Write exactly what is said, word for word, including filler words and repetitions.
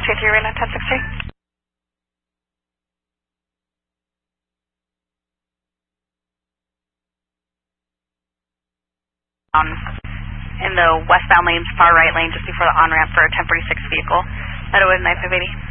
one two three, radar ten six three. Um, in the westbound lanes, far right lane, just before the on-ramp for a ten forty-six vehicle. That would nine five eighty.